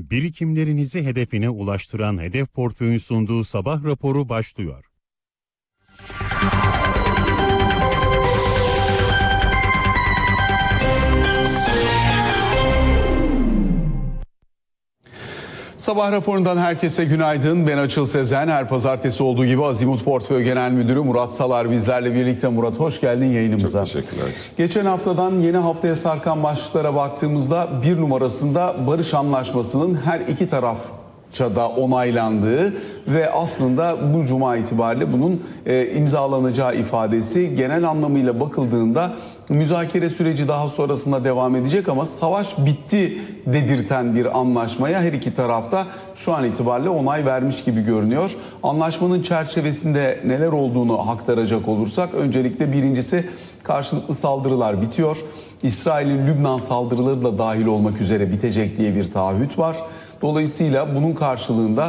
Birikimlerinizi hedefine ulaştıran Hedef Portföy'ün sunduğu sabah raporu başlıyor. Sabah raporundan herkese günaydın. Ben Açıl Sezen. Her pazartesi olduğu gibi Azimut Portföy Genel Müdürü Murat Salar bizlerle birlikte. Murat, hoş geldin yayınımıza. Çok teşekkürler. Geçen haftadan yeni haftaya sarkan başlıklara baktığımızda bir numarasında barış anlaşmasının her iki tarafça da onaylandığı ve aslında bu cuma itibariyle bunun imzalanacağı ifadesi, genel anlamıyla bakıldığında müzakere süreci daha sonrasında devam edecek ama savaş bitti dedirten bir anlaşmaya her iki tarafta şu an itibariyle onay vermiş gibi görünüyor. Anlaşmanın çerçevesinde neler olduğunu aktaracak olursak, öncelikle birincisi karşılıklı saldırılar bitiyor. İsrail'in Lübnan saldırıları da dahil olmak üzere bitecek diye bir taahhüt var. Dolayısıyla bunun karşılığında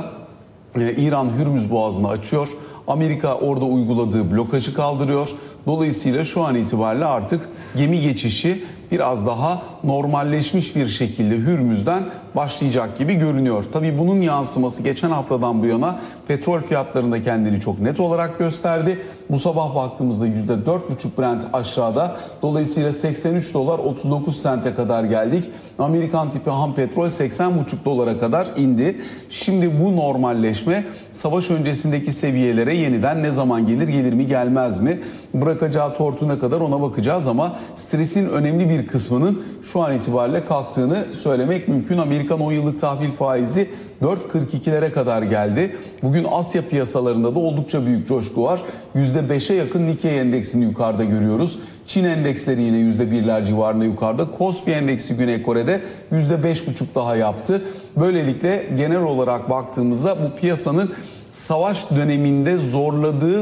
İran Hürmüz Boğazı'nı açıyor. Amerika orada uyguladığı blokajı kaldırıyor. Dolayısıyla şu an itibariyle artık gemi geçişi biraz daha normalleşmiş bir şekilde Hürmüz'den başlayacak gibi görünüyor. Tabii bunun yansıması geçen haftadan bu yana petrol fiyatlarında kendini çok net olarak gösterdi. Bu sabah baktığımızda %4,5 Brent aşağıda. Dolayısıyla 83 dolar 39 sente kadar geldik. Amerikan tipi ham petrol 80,5 dolara kadar indi. Şimdi bu normalleşme savaş öncesindeki seviyelere yeniden ne zaman gelir mi gelmez mi? Bırakacağı tortu ne kadar, ona bakacağız ama stresin önemli bir kısmının şu an itibariyle kalktığını söylemek mümkün. Amerikan 10 yıllık tahvil faizi 4,42'lere kadar geldi. Bugün Asya piyasalarında da oldukça büyük coşku var. %5'e yakın Nikkei endeksini yukarıda görüyoruz. Çin endeksleri yine %1'ler civarında yukarıda. Kospi endeksi Güney Kore'de %5,5 daha yaptı. Böylelikle genel olarak baktığımızda bu piyasanın savaş döneminde zorladığı